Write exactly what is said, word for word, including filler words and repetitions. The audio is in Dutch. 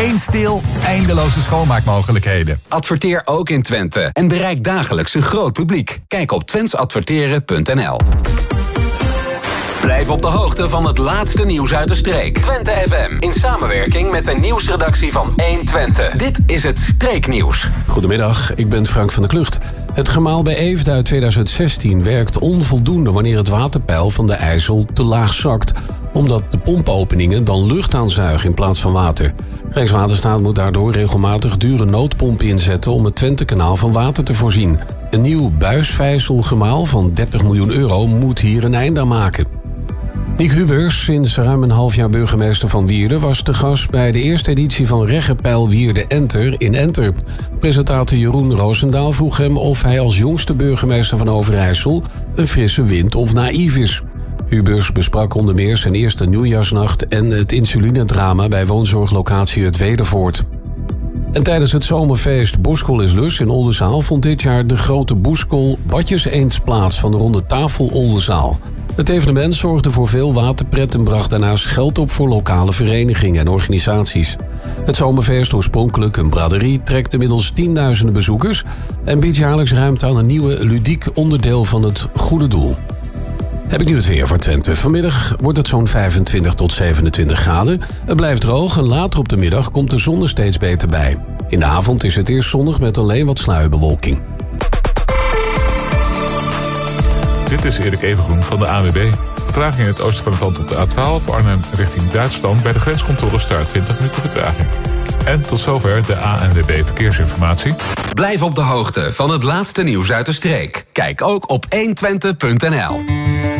Eén stil, eindeloze schoonmaakmogelijkheden. Adverteer ook in Twente en bereik dagelijks een groot publiek. Kijk op twents adverteren punt n l. Blijf op de hoogte van het laatste nieuws uit de streek. Twente F M, in samenwerking met de nieuwsredactie van één Twente. Dit is het Streeknieuws. Goedemiddag, ik ben Frank van der Klucht. Het gemaal bij Eefde uit tweeduizend zestien werkt onvoldoende wanneer het waterpeil van de IJssel te laag zakt, omdat de pompopeningen dan lucht aanzuigen in plaats van water. Rijkswaterstaat moet daardoor regelmatig dure noodpompen inzetten om het Twentekanaal van water te voorzien. Een nieuw buisvijzelgemaal van dertig miljoen euro moet hier een einde aan maken. Niek Hubers, sinds ruim een half jaar burgemeester van Wierden, was te gast bij de eerste editie van Reggepeil Wierden Enter in Enter. Presentator Jeroen Roosendaal vroeg hem of hij als jongste burgemeester van Overijssel een frisse wind of naïef is. Hubers besprak onder meer zijn eerste nieuwjaarsnacht en het insulinedrama bij woonzorglocatie Het Wedervoort. En tijdens het zomerfeest Boskool is Lus in Oldenzaal vond dit jaar de grote Boskool Badjes Eends plaats van de Ronde Tafel Oldenzaal. Het evenement zorgde voor veel waterpret en bracht daarnaast geld op voor lokale verenigingen en organisaties. Het zomerfeest, oorspronkelijk een braderie, trekt inmiddels tienduizenden bezoekers en biedt jaarlijks ruimte aan een nieuwe ludiek onderdeel van het goede doel. Heb ik nu het weer voor Twente. Vanmiddag wordt het zo'n vijfentwintig tot zevenentwintig graden. Het blijft droog en later op de middag komt de zon er steeds beter bij. In de avond is het eerst zonnig met alleen wat sluierbewolking. Dit is Erik Evengroen van de A N W B. Vertraging in het oosten van het land op de A twaalf... Arnhem richting Duitsland. Bij de grenscontrole staat twintig minuten vertraging. En tot zover de A N W B Verkeersinformatie. Blijf op de hoogte van het laatste nieuws uit de streek. Kijk ook op één twente punt n l.